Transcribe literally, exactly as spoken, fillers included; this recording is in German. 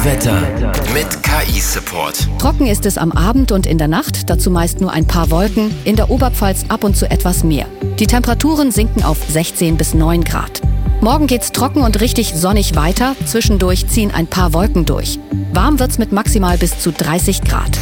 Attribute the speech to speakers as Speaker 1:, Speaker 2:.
Speaker 1: Wetter mit K I-Support.
Speaker 2: Trocken ist es am Abend und in der Nacht, dazu meist nur ein paar Wolken, in der Oberpfalz ab und zu etwas mehr. Die Temperaturen sinken auf sechzehn bis neun Grad. Morgen geht's trocken und richtig sonnig weiter, zwischendurch ziehen ein paar Wolken durch. Warm wird's mit maximal bis zu dreißig Grad.